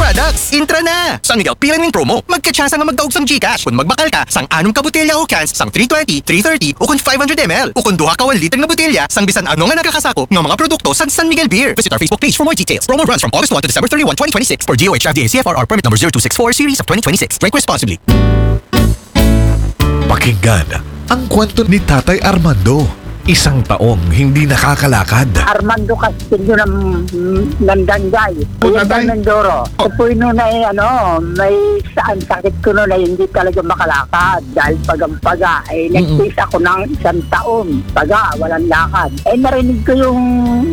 products. Intra na! Sang Miguel Pilang promo, magkatsansa nga magdaog sang Gcash. Kung magbakal ka, sang 6 ka botelya o cans, sang 320, 330 o kung 500 ml. O kung 2 ka 1 liter nga botelya, sang bisan ano nga nakakasakop ng mga produkto sang San Miguel Beer. Visit our Facebook page for more details. Promo runs from August 1 to December 31, 2026 for DOH FDA CFRR permit number 0264 series of 2026. Drink responsibly. Pakinggan ang kwento ni Tatay Armando. Isang taong hindi nakakalakad. Armando Castillo ng Dangay. Kuya Mindoro. Ito po noon ay may saan sakit ko noon ay hindi talaga makalakad. Dahil paga-paga. Nagtis ako ng 1 taon. Paga, walang lakad. Narinig ko yung